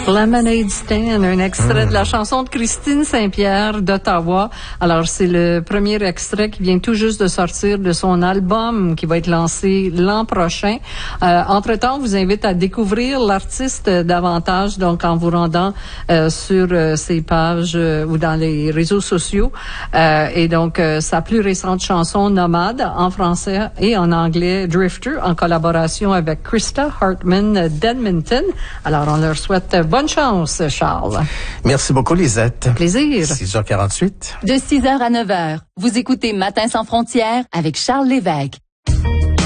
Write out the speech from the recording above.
Lemonade Stand, un extrait de la chanson de Christine Saint-Pierre d'Ottawa. Alors, c'est le premier extrait qui vient tout juste de sortir de son album qui va être lancé l'an prochain. Entre-temps, on vous invite à découvrir l'artiste davantage, donc en vous rendant sur ses pages ou dans les réseaux sociaux. Et donc, sa plus récente chanson, Nomade, en français et en anglais, Drifter, en collaboration avec Krista Hartman d'Edmonton. Alors, on leur souhaite bonne chance, Charles. Merci beaucoup, Lisette. Plaisir. 6h48. De 6h à 9h, vous écoutez Matin sans frontières avec Charles Lévesque.